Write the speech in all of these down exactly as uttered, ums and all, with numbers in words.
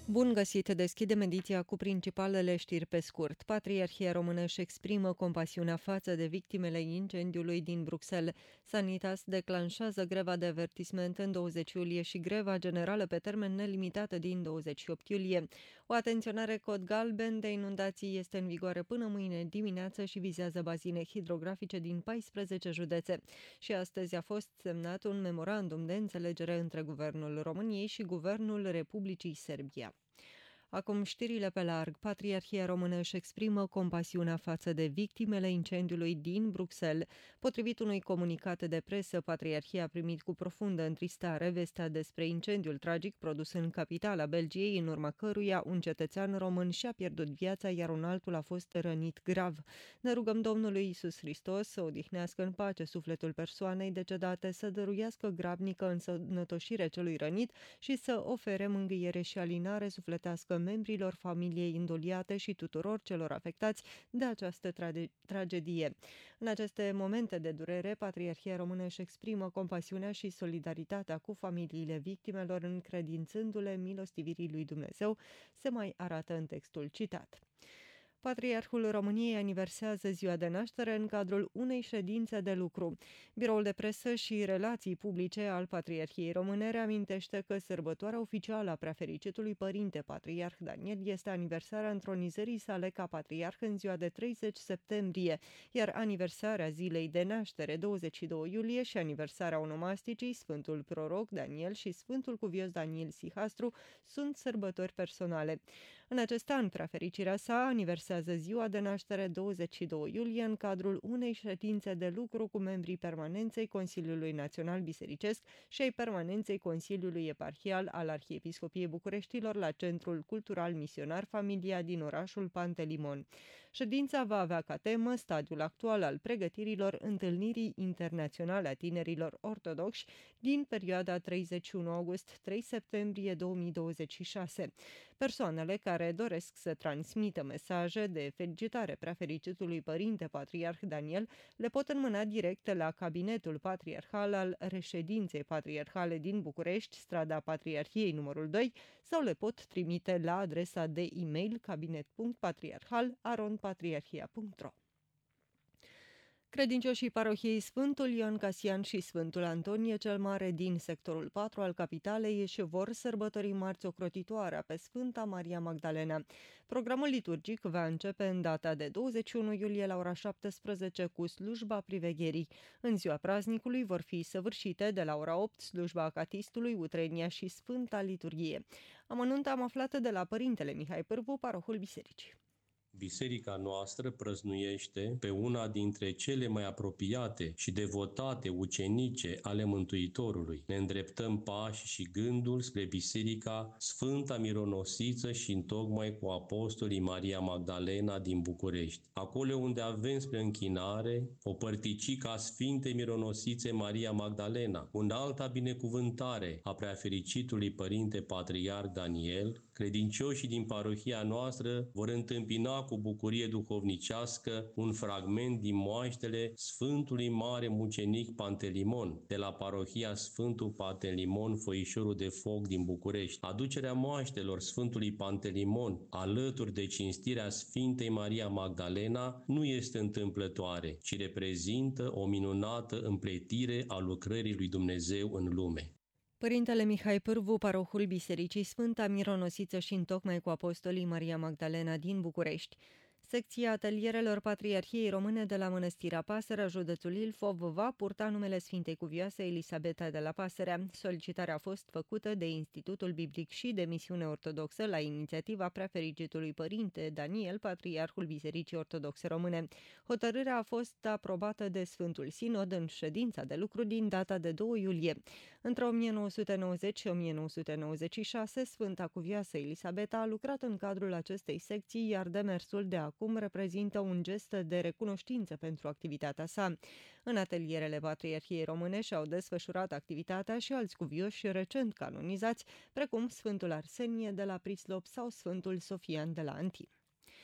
Bun găsit! Deschidem ediția cu principalele știri pe scurt. Patriarhia Română își exprimă compasiunea față de victimele incendiului din Bruxelles. Sanitas declanșează greva de avertisment în douăzeci iulie și greva generală pe termen nelimitat din douăzeci și opt iulie. O atenționare cod galben de inundații este în vigoare până mâine dimineață și vizează bazine hidrografice din paisprezece județe. Și astăzi a fost semnat un memorandum de înțelegere între Guvernul României și Guvernul Republicii Serbia. Acum știrile pe larg. Patriarhia Română își exprimă compasiunea față de victimele incendiului din Bruxelles. Potrivit unui comunicat de presă, Patriarhia a primit cu profundă întristare vestea despre incendiul tragic produs în capitala Belgiei, în urma căruia un cetățean român și-a pierdut viața, iar un altul a fost rănit grav. Ne rugăm Domnului Iisus Hristos să odihnească în pace sufletul persoanei decedate, să dăruiască grabnică însănătoșire celui rănit și să ofere mângâiere și alinare sufletească membrilor familiei indoliate și tuturor celor afectați de această trage- tragedie. În aceste momente de durere, Patriarhia Română își exprimă compasiunea și solidaritatea cu familiile victimelor, încredințându-le milostivirii lui Dumnezeu, se mai arată în textul citat. Patriarhul României aniversează ziua de naștere în cadrul unei ședințe de lucru. Biroul de presă și relații publice al Patriarhiei Române reamintește că sărbătoarea oficială a preafericitului părinte patriarh Daniel este aniversarea întronizării sale ca patriarh în ziua de treizeci septembrie, iar aniversarea zilei de naștere douăzeci și doi iulie și aniversarea onomasticii Sfântul Proroc Daniel și Sfântul Cuvios Daniel Sihastru sunt sărbători personale. În acest an, preafericirea sa aniversează ziua de naștere douăzeci și doi iulie în cadrul unei ședințe de lucru cu membrii permanenței Consiliului Național Bisericesc și ai permanenței Consiliului Eparhial al Arhiepiscopiei Bucureștilor la Centrul Cultural Misionar Familia din orașul Pantelimon. Ședința va avea ca temă stadiul actual al pregătirilor întâlnirii internaționale a tinerilor ortodoxi din perioada treizeci și unu august - trei septembrie două mii douăzeci și șase. Persoanele care doresc să transmită mesaje de felicitare preafericitului părinte patriarh Daniel le pot înmâna direct la cabinetul patriarhal al reședinței patriarhale din București, strada Patriarhiei numărul doi, sau le pot trimite la adresa de e-mail cabinet punct patriarhal arond patriarhia punct ro. Credincioșii parohiei Sfântul Ioan Casian și Sfântul Antonie cel Mare din sectorul patru al capitalei își vor sărbători marți ocrotitoarea pe Sfânta Maria Magdalena. Programul liturgic va începe în data de douăzeci și unu iulie la ora șaptesprezece cu slujba privegherii. În ziua praznicului vor fi săvârșite de la ora opt slujba acatistului, utrenia și Sfânta Liturghie. Amănuntă am aflat de la părintele Mihai Pârvu, parohul bisericii. Biserica noastră prăznuiește pe una dintre cele mai apropiate și devotate ucenice ale Mântuitorului. Ne îndreptăm pași și gândul spre Biserica Sfânta Mironosiță și întocmai cu apostolii Maria Magdalena din București. Acolo unde avem spre închinare o părticică a Sfintei Mironosițe Maria Magdalena, un alta binecuvântare a preafericitului Părinte Patriarh Daniel, credincioșii din parohia noastră vor întâmpina cu bucurie duhovnicească un fragment din moaștele Sfântului Mare Mucenic Pantelimon, de la parohia Sfântul Pantelimon, Foișorul de Foc din București. Aducerea moaștelor Sfântului Pantelimon, alături de cinstirea Sfintei Maria Magdalena, nu este întâmplătoare, ci reprezintă o minunată împletire a lucrării lui Dumnezeu în lume. Părintele Mihai Pârvu, parohul Bisericii Sfânta Mironosiță și întocmai cu apostolii Maria Magdalena din București. Secția atelierelor Patriarhiei Române de la Mănăstirea Pasărea, județul Ilfov, va purta numele Sfintei Cuvioase Elisabeta de la Pasărea. Solicitarea a fost făcută de Institutul Biblic și de Misiune Ortodoxă la inițiativa preafericitului părinte Daniel, patriarhul Bisericii Ortodoxe Române. Hotărârea a fost aprobată de Sfântul Sinod în ședința de lucru din data de doi iulie. Între o mie nouă sute nouăzeci și o mie nouă sute nouăzeci și șase, Sfânta Cuvioasă Elisabeta a lucrat în cadrul acestei secții, iar demersul de acum reprezintă un gest de recunoștință pentru activitatea sa. În atelierele Patriarhiei Române și-au desfășurat activitatea și alți cuvioși recent canonizați, precum Sfântul Arsenie de la Prislop sau Sfântul Sofian de la Antin.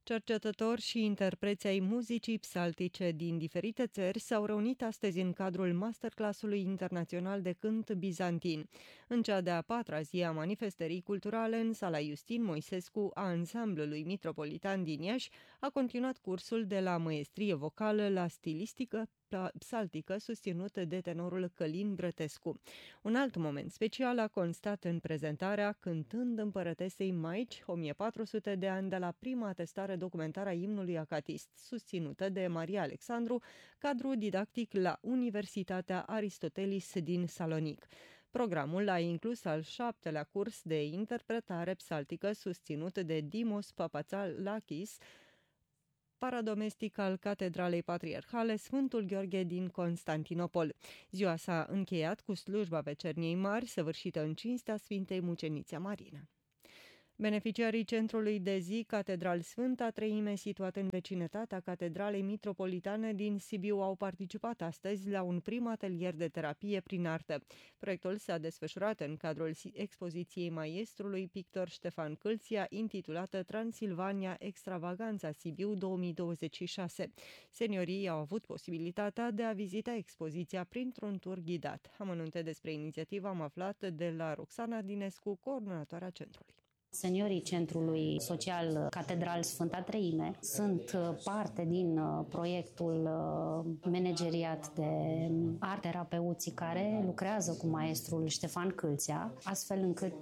Cercetători și interpreți ai muzicii psaltice din diferite țări s-au reunit astăzi în cadrul masterclass-ului internațional de cânt bizantin. În cea de-a patra zi a manifestării culturale, în sala Iustin Moisescu a ansamblului Mitropolitan din Iași, a continuat cursul de la măestrie vocală la stilistică psaltică susținută de tenorul Călin Brătescu. Un alt moment special a constat în prezentarea Cântând Împărătesei Maici, o mie patru sute de ani de la prima atestare documentară a imnului acatist, susținută de Maria Alexandru, cadru didactic la Universitatea Aristotelis din Salonic. Programul a inclus al șaptelea curs de interpretare psaltică susținut de Dimos Papatsalakis, paradomestic al Catedralei Patriarhale Sfântul Gheorghe din Constantinopol. Ziua s-a încheiat cu slujba Vecerniei Mari, săvârșită în cinstea Sfintei Mucenițe Marina. Beneficiarii centrului de zi Catedral Sfânta Treime, situat în vecinătatea Catedralei Mitropolitane din Sibiu, au participat astăzi la un prim atelier de terapie prin artă. Proiectul s-a desfășurat în cadrul expoziției maestrului pictor Ștefan Câlția, intitulată Transilvania Extravaganța Sibiu două mii douăzeci și șase. Seniorii au avut posibilitatea de a vizita expoziția printr-un tur ghidat. Amănunte despre inițiativă am aflat de la Roxana Dinescu, coordonatoarea centrului. Seniorii Centrului Social Catedral Sfânta Treime sunt parte din proiectul manageriat de art terapeuții care lucrează cu maestrul Ștefan Câlția, astfel încât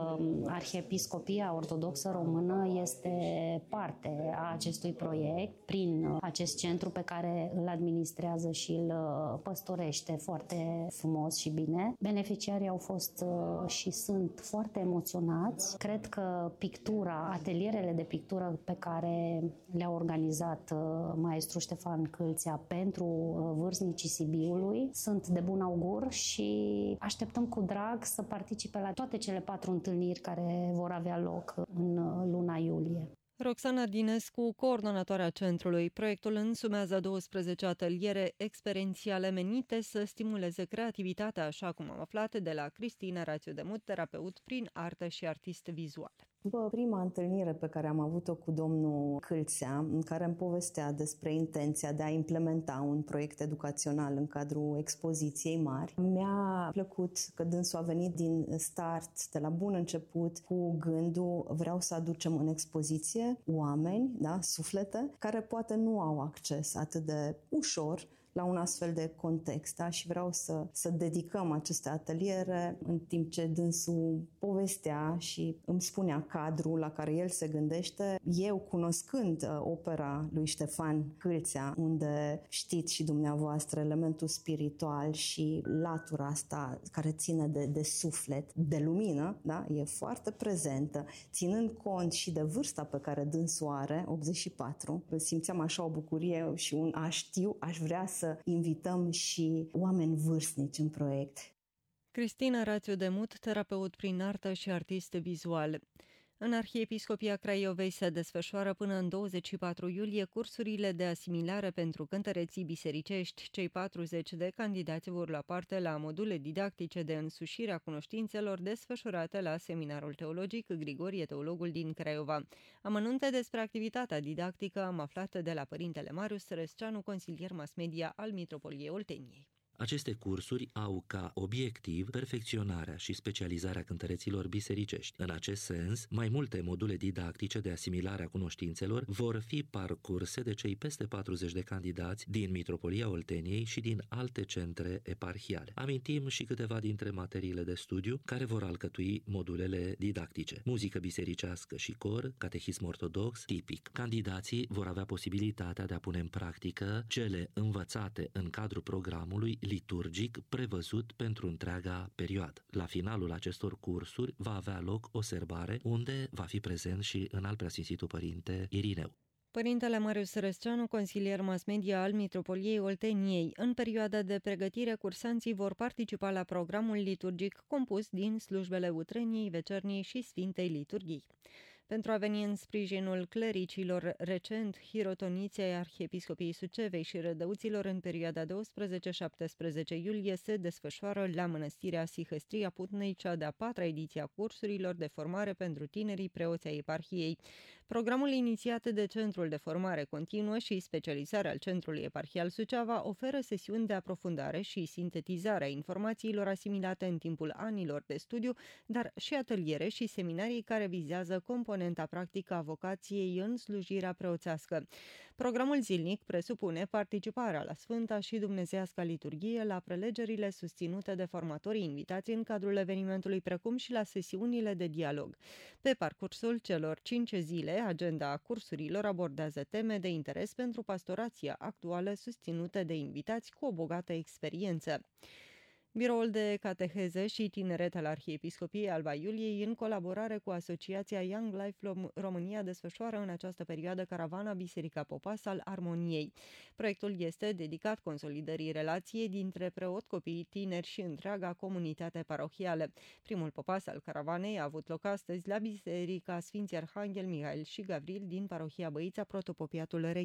Arhiepiscopia Ortodoxă Română este parte a acestui proiect prin acest centru pe care îl administrează și îl păstorește foarte frumos și bine. Beneficiarii au fost și sunt foarte emoționați. Cred că pictura, atelierele de pictură pe care le-a organizat maestru Ștefan Câlția pentru vârstnicii Sibiului sunt de bun augur și așteptăm cu drag să participe la toate cele patru întâlniri care vor avea loc în luna iulie. Roxana Dinescu, coordonatoarea centrului. Proiectul însumează douăsprezece ateliere experiențiale menite să stimuleze creativitatea, așa cum am aflat de la Cristina Rațiu Demut, terapeut prin artă și artist vizual. După prima întâlnire pe care am avut-o cu domnul Câlțea, în care îmi povestea despre intenția de a implementa un proiect educațional în cadrul expoziției mari, mi-a plăcut că dânsul a venit din start, de la bun început, cu gândul vreau să aducem în expoziție oameni, da, suflete, care poate nu au acces atât de ușor la un astfel de context, da? Și vreau să, să dedicăm aceste ateliere în timp ce dânsul povestea și îmi spunea cadrul la care el se gândește. Eu, cunoscând uh, opera lui Ștefan Câlțea, unde știți și dumneavoastră elementul spiritual și latura asta care ține de, de suflet, de lumină, da? E foarte prezentă, ținând cont și de vârsta pe care dânsul are, optzeci și patru. Simțeam așa o bucurie și un a știu, aș vrea să să invităm și oameni vârstnici în proiect. Cristina Rațiu Demut, terapeut prin artă și artist vizual. În Arhiepiscopia Craiovei se desfășoară până în douăzeci și patru iulie cursurile de asimilare pentru cântăreții bisericești. Cei patruzeci de candidați vor lua parte la module didactice de însușire a cunoștințelor desfășurate la Seminarul Teologic Grigorie Teologul din Craiova. Amănunte despre activitatea didactică am aflat de la părintele Marius Răsceanu, consilier mass media al Mitropoliei Olteniei. Aceste cursuri au ca obiectiv perfecționarea și specializarea cântăreților bisericești. În acest sens, mai multe module didactice de asimilare a cunoștințelor vor fi parcurse de cei peste patruzeci de candidați din Mitropolia Olteniei și din alte centre eparhiale. Amintim și câteva dintre materiile de studiu care vor alcătui modulele didactice: muzică bisericească și cor, catehism ortodox, tipic. Candidații vor avea posibilitatea de a pune în practică cele învățate în cadrul programului liturgic prevăzut pentru întreaga perioadă. La finalul acestor cursuri va avea loc o serbare unde va fi prezent și Înalt Preasfințitul Părinte Irineu. Părintele Marius Răsceanu, consilier mass media al Mitropoliei Olteniei. În perioada de pregătire, cursanții vor participa la programul liturgic compus din slujbele utreniei, vecerniei și Sfintei Liturghii. Pentru a veni în sprijinul clericilor recent hirotoniți ai Arhiepiscopiei Sucevei și rădăuților în perioada douăsprezece șaptesprezece iulie se desfășoară la Mănăstirea Sihăstria Putnei cea de-a patra ediție a cursurilor de formare pentru tinerii preoți ai eparhiei. Programul inițiat de Centrul de Formare Continuă și Specializare al Centrului Eparhial Suceava oferă sesiuni de aprofundare și sintetizare a informațiilor asimilate în timpul anilor de studiu, dar și ateliere și seminarii care vizează componenta practică a vocației în slujirea preoțească. Programul zilnic presupune participarea la Sfânta și Dumnezeiasca Liturghie, la prelegerile susținute de formatorii invitați în cadrul evenimentului, precum și la sesiunile de dialog. Pe parcursul celor cinci zile, agenda cursurilor abordează teme de interes pentru pastorația actuală susținute de invitați cu o bogată experiență. Biroul de cateheză și tineret al Arhiepiscopiei Alba Iuliei, în colaborare cu Asociația Young Life România, desfășoară în această perioadă caravana Biserica Popas al Armoniei. Proiectul este dedicat consolidării relației dintre preot, copii, tineri și întreaga comunitate parohială. Primul popas al caravanei a avut loc astăzi la Biserica Sfinții Arhanghel Mihail și Gavril din parohia Băița, protopopiatul